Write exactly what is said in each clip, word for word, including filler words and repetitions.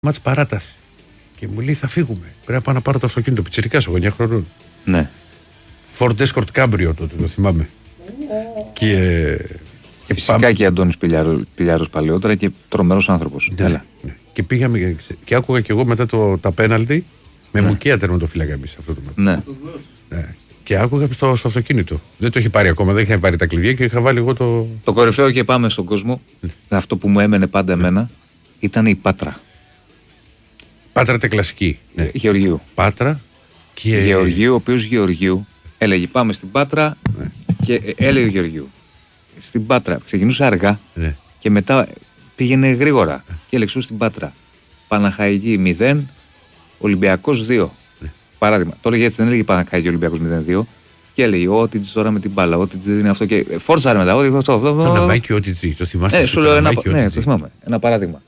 μάτς παράταση. Και μου λέει θα φύγουμε. Πρέπει να πάω να πάρω το αυτοκίνητο. Πιτσιρικάς, εγώ εννιά χρονών. Ναι. Ford Escort Cabrio τότε, το θυμάμαι. Και, και φυσικά πάμε... και Αντώνης Πηλιάρος παλαιότερα και τρομερός άνθρωπος. Ναι, ναι. Και πήγαμε και άκουγα και εγώ μετά το, τα πέναλτι με ναι. μουκία τερματοφύλακα εμείς αυτό το μάτι. Ναι. Ναι. Και άκουγα στο, στο αυτοκίνητο. Δεν το είχε πάρει ακόμα, δεν είχε πάρει τα κλειδιά και είχα βάλει εγώ το. Το κορυφαίο και πάμε στον κόσμο. Ναι. Αυτό που μου έμενε πάντα ναι. εμένα ήταν η Πάτρα. Πάτρα τε κλασική. Ναι. Γεωργίου. Πάτρα και. Γεωργίου, ο οποίος Γεωργίου έλεγε πάμε στην Πάτρα ναι. και έλεγε Γεωργίου. Στην Πάτρα ξεκινούσε αργά ναι. και μετά πήγαινε γρήγορα. Ναι. Και έλεγε στην Πάτρα Παναχαϊκή μηδέν, Ολυμπιακός δύο. Ναι. Παράδειγμα. Το έλεγε έτσι, δεν έλεγε Παναχαϊκή Ολυμπιακός μηδέν δύο. Και έλεγε ο Ότιτζ τώρα με την μπάλα. Ο Ότιτζ είναι αυτό και φόρτσαρε μετά. Ό,τι αυτό. Το Ναμάκι Ότιτζ, το θυμάσαι. Ναι, σου λέω ένα, ναι, το θυμάμαι. Ένα παράδειγμα.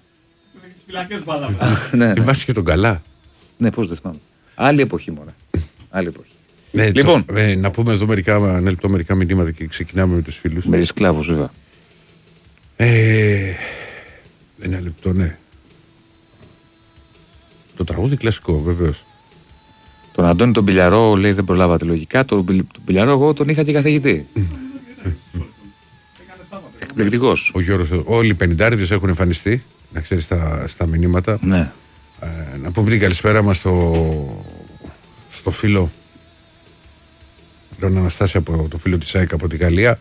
Ναι, θυμάσαι και τον Καλά. Ναι, πώς δεν θυμάμαι. Άλλη εποχή μόνο. Άλλη εποχή. Ναι, λοιπόν, το, ε, να πούμε εδώ μερικά, ένα λεπτό, μερικά μηνύματα και ξεκινάμε με τους φίλους. Με σκλάβους, βέβαια. Ε, ένα λεπτό, ναι. Το τραγούδι κλασικό, βεβαίως. Τον Αντώνη τον Πηλιαρό λέει δεν προλάβατε λογικά. Τον, τον Πηλιαρό εγώ τον είχα και καθηγητή. Εκπληκτικός. Ο Γιώργος, όλοι οι πενηντάριδες έχουν εμφανιστεί, να ξέρεις στα, στα μηνύματα. Ναι. Ε, να πούμε την καλησπέρα μας στο, στο φίλο τον Αναστάση από το φίλο της ΑΕΚ από τη Γαλλία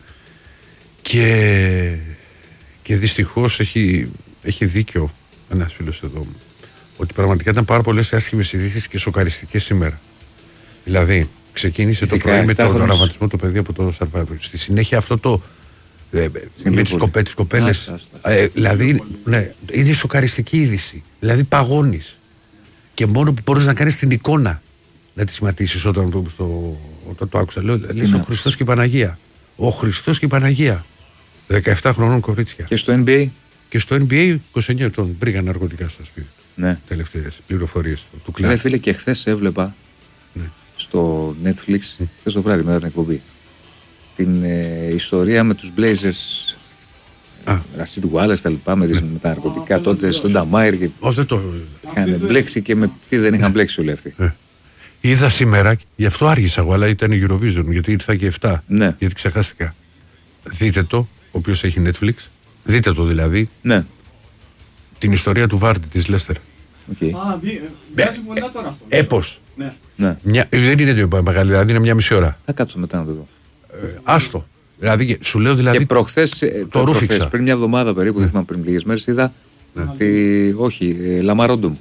και, και δυστυχώς έχει, έχει δίκιο ένας φίλος εδώ ότι πραγματικά ήταν πάρα πολλές άσχημες ειδήσεις και σοκαριστικές σήμερα. Δηλαδή ξεκίνησε το πρωί με τον τραυματισμό του παιδί από το Survivor. Στη συνέχεια αυτό το ε, με τις, κοπέ, τις κοπέλες άστα, άστα. Ε, δηλαδή ναι, είναι σοκαριστική είδηση. Δηλαδή παγώνεις και μόνο που μπορείς να κάνεις την εικόνα να τη σχηματίσεις όταν το, στο, όταν το άκουσα. Λέω, λες ο Χριστός και η Παναγία. Ο Χριστός και η Παναγία. δεκαεπτά χρονών κορίτσια. Και στο N B A. Και στο N B A είκοσι εννιά ετών βρήκαν ναρκωτικά στο σπίτι. Ναι. Τελευταίες πληροφορίες του κλάδου. Ναι, φίλε, και χθες έβλεπα ναι. στο Netflix, mm. χθες το βράδυ μετά την εκπομπή, την ε, ιστορία με τους Blazers. Ρασίτ Γουάλες τα λοιπά με, ναι. με τα ναρκωτικά oh, τότε στον Νταμάιρ και το... είχαν μπλέξει και με τι δεν είχαν μπλέξει όλοι αυτοί. Ναι. Είδα σήμερα, γι' αυτό άργησα εγώ, αλλά ήταν η Eurovision, γιατί ήρθα και εφτά. Ναι. Γιατί ξεχάστηκα. Δείτε το, ο οποίος έχει Netflix. Δείτε το δηλαδή. Ναι. Την ιστορία του Βάρντι της Λέστερ. Okay. Α, βγάζει πολλά τώρα αυτό. Έπος. Ναι. Ναι. Μια, δεν είναι το μεγάλη, δηλαδή είναι μια μισή ώρα. Θα κάτσω μετά να το δω. Ε, άστο. Δηλαδή, σου λέω δηλαδή. Και προχθές, το το ρούφηξα. Πριν μια εβδομάδα περίπου, δεν θυμάμαι πριν λίγες μέρες, είδα. Ναι. Τη, όχι, ε, Λαμαρόντουμ.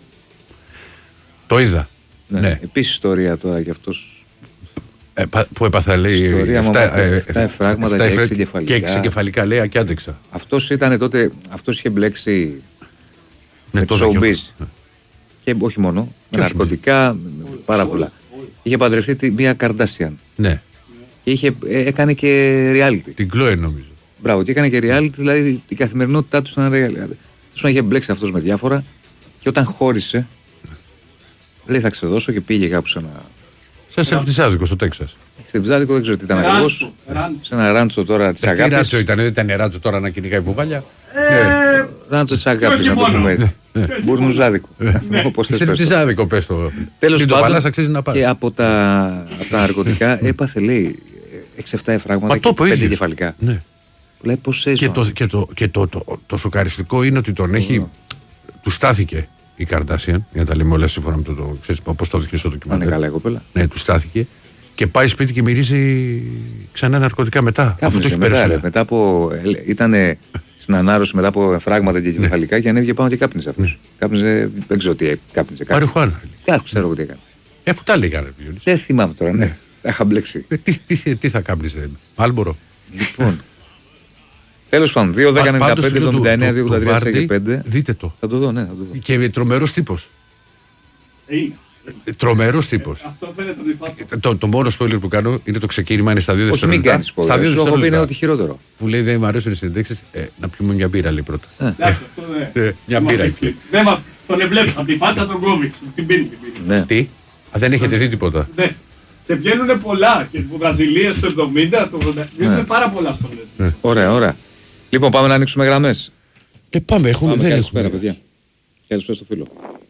Το είδα. Ναι. Ναι. Επίσης ιστορία τώρα κι αυτός. Ε, που έπαθα λέει. εφτά εφράγματα και έξι κεφαλικά. Και έξι κεφαλικά λέει και άντεξα. Αυτός ήταν τότε. Αυτός είχε μπλέξει. Ναι, με το showbiz. Και όχι μόνο. Με ναρκωτικά. Πάρα πολλά. Είχε παντρευτεί μια Καρντάσιαν. Ναι. Και είχε, έκανε και reality. Την Chloe νομίζω. Μπράβο, και έκανε και reality, δηλαδή η καθημερινότητά του ήταν reality. Του είχε μπλέξει αυτός με διάφορα και όταν χώρισε, λέει θα ξεδώσω και πήγε κάπου σε ένα. Σαν σερπτιζάδικο στο Τέξας. Σερπτιζάδικο δεν ξέρω τι ήταν ακριβώς. Σε ένα ράντσο τώρα τη αγάπη. Τι ράντσο ήταν, δεν ήταν ράντσο τώρα να κυνηγάει βουβάλια. Ράντσο τη αγάπη, να το πούμε έτσι. Μπουρνουζάδικο. Σερπτιζάδικο πες το. Τέλος πάντων, και από τα ναρκωτικά έπαθε λέει έξι εφτά εφράγματα και πέντε κεφαλικά. Λέει πώς έζω. Και το σοκαριστικό είναι ότι τον έχει. Του στάθηκε η Καρντάσιαν, για να τα λέμε όλα σύμφωνα με το. Ξέρεις πώς το δείχνει στο ντοκιμαντέρ. Είναι καλά η κοπέλα. Ναι, του στάθηκε. Και πάει σπίτι και μυρίζει ξανά ναρκωτικά μετά. Αφού το έχει μετά, μετά από. Ήταν στην ανάρρωση μετά από εφράγματα και κεφαλικά και ανέβηκε πάνω και κάπνιζε αυτός. Κάπνιζε. Δεν ξέρω τι κάπνιζε. Μαριχουάνα. Κάπου ξέρω εγώ τι έκανε. Ε, αφού τα λέγανε. Δεν θυμάμαι τώρα, ναι. Είχα μπλέξει. Τι θα κάπνιζε, Μάλμπορο. Λοιπόν. Τέλος πάντων, δύο δέκα ενενήντα πέντε εβδομήντα εννέα δύο ογδόντα τρία πέντε. Δείτε το. Θα το δω, ναι, θα το δω. Και τρομερός τύπος. Είναι. Τρομερός τύπος. Αυτό φαίνεται το, το μόνο spoiler που κάνω είναι το ξεκίνημα, είναι στα δύο δευτερόλεπτα. Όχι, μην κάνεις spoiler. Στα δύο δευτερόλεπτα είναι ό,τι χειρότερο. Που λέει δεν μου αρέσουν οι συνεντέξεις, ε, να πιούμε μια μπύρα λέει πρώτα. Ε, μια μπύρα. Τον εβλέπεις από τη φάτσα τον κόβεις. Την πίνει. Τι, δεν έχετε δει τίποτα. Και βγαίνουν πολλά. Και από Βραζιλία στο εβδομήντα, το ογδόντα. Βγαίνουν πάρα πολλά στο Netflix. Ωραία, ωραία. Λοιπόν, πάμε να ανοίξουμε γραμμές. Και πάμε, έχουμε, πάμε δεν καλησπέρα, έχουμε. παιδιά. Καλησπέρα στο φίλο.